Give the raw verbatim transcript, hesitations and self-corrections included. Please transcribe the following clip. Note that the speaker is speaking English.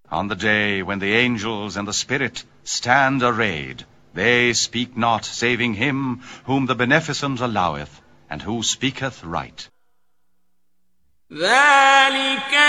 On the day when the angels and the Spirit stand arrayed, they speak not, saving him whom the beneficence alloweth, and who speaketh right. ذلك